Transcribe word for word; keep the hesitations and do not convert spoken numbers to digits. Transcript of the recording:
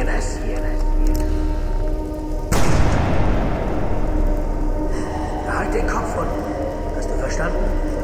jenes. Halt den Kopf unten. Hast du verstanden?